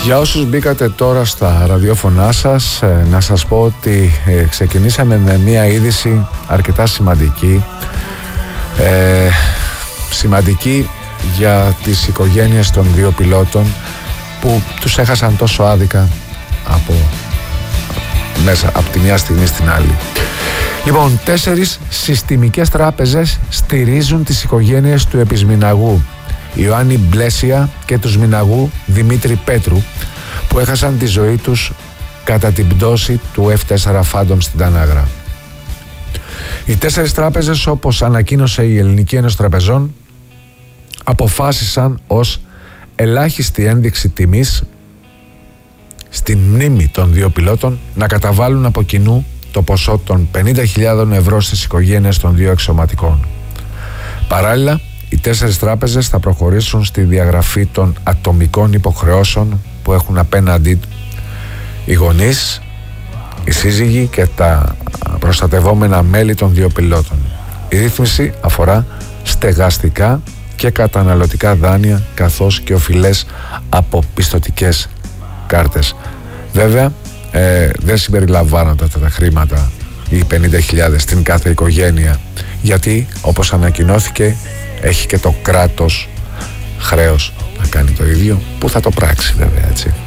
Για όσους μπήκατε τώρα στα ραδιόφωνά σας, να σας πω ότι ξεκινήσαμε με μια είδηση αρκετά σημαντική. Σημαντική για τις οικογένειες των δύο πιλότων που τους έχασαν τόσο άδικα από τη μια στιγμή στην άλλη. Λοιπόν, 4 συστημικές τράπεζες στηρίζουν τις οικογένειες του επισμηναγού Ιωάννη Μπλέσια και του Σμηναγού Δημήτρη Πέτρου, που έχασαν τη ζωή τους κατά την πτώση του F4 Phantom στην Τανάγρα. Οι 4 τράπεζες, όπως ανακοίνωσε η Ελληνική Ένωση Τραπεζών, αποφάσισαν ως ελάχιστη ένδειξη τιμής στην μνήμη των δύο πιλότων να καταβάλουν από κοινού το ποσό των 50.000 ευρώ στις οικογένειες των δύο αξιωματικών. Παράλληλα, οι 4 τράπεζες θα προχωρήσουν στη διαγραφή των ατομικών υποχρεώσεων που έχουν απέναντι οι γονείς, οι σύζυγοι και τα προστατευόμενα μέλη των δύο πιλότων. Η ρύθμιση αφορά στεγαστικά και καταναλωτικά δάνεια, καθώς και οφειλές από πιστωτικές κάρτες. Βέβαια, δεν συμπεριλαμβάνονται τα χρήματα, οι 50.000 στην κάθε οικογένεια, γιατί όπως ανακοινώθηκε έχει και το κράτος χρέος να κάνει το ίδιο, που θα το πράξει βέβαια, έτσι.